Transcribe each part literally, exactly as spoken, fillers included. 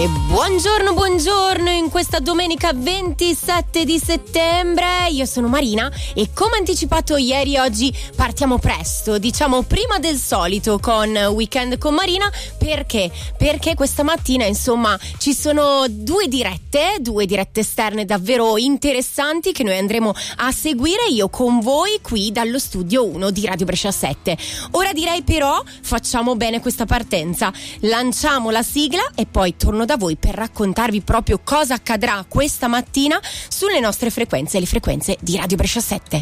E buongiorno, buongiorno in questa domenica ventisette di settembre. Io sono Marina e come anticipato ieri, oggi partiamo presto, diciamo prima del solito con Weekend con Marina. Perché? Perché questa mattina insomma ci sono due dirette, due dirette esterne davvero interessanti che noi andremo a seguire io con voi qui dallo studio uno di Radio Brescia sette. Ora direi però facciamo bene questa partenza, lanciamo la sigla e poi torno da voi per raccontarvi proprio cosa accadrà questa mattina sulle nostre frequenze, le frequenze di Radio Brescia sette.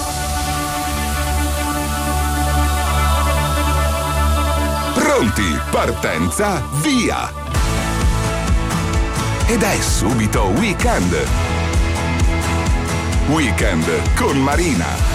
Pronti? Partenza, via! Ed è subito weekend. Weekend con Marina.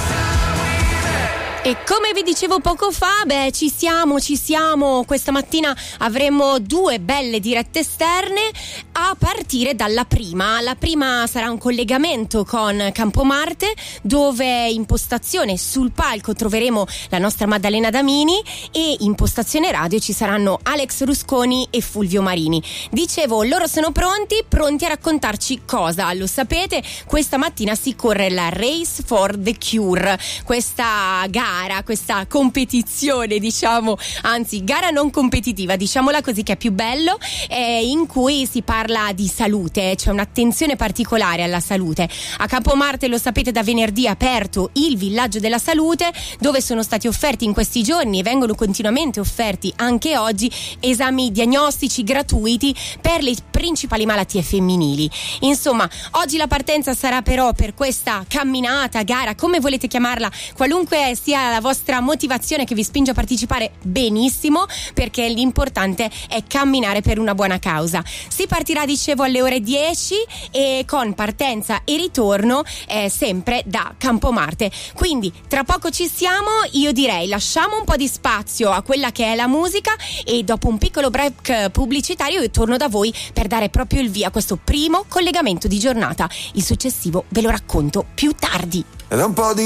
E come vi dicevo poco fa, beh, ci siamo, ci siamo. Questa mattina avremo due belle dirette esterne a partire dalla prima. La prima sarà un collegamento con Campomarte, dove in postazione sul palco troveremo la nostra Maddalena Damini e in postazione radio ci saranno Alex Rusconi e Fulvio Marini. Dicevo, loro sono pronti, pronti a raccontarci cosa? Lo sapete, questa mattina si corre la Race for the Cure, questa gara questa competizione, diciamo, anzi gara non competitiva, diciamola così che è più bello, eh, in cui si parla di salute, c'è un'attenzione particolare alla salute. A Campomarte, lo sapete, da venerdì è aperto il villaggio della salute, dove sono stati offerti in questi giorni e vengono continuamente offerti anche oggi esami diagnostici gratuiti per le principali malattie femminili. Insomma, oggi la partenza sarà però per questa camminata, gara, come volete chiamarla, qualunque sia la vostra motivazione che vi spinge a partecipare, benissimo, perché l'importante è camminare per una buona causa. Si partirà, dicevo, alle ore dieci e con partenza e ritorno eh, sempre da Campomarte. Quindi tra poco ci siamo, io direi lasciamo un po' di spazio a quella che è la musica e dopo un piccolo break pubblicitario io torno da voi per dare proprio il via a questo primo collegamento di giornata. Il successivo ve lo racconto più tardi. Ed un po' di